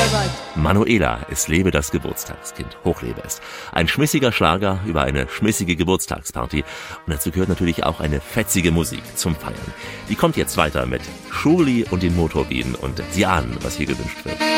Manuela, es lebe das Geburtstagskind. Hochlebe es. Ein schmissiger Schlager über eine schmissige Geburtstagsparty. Und dazu gehört natürlich auch eine fetzige Musik zum Feiern. Die kommt jetzt weiter mit Schurli und den Motorbienen. Und Sie ahnen, was hier gewünscht wird.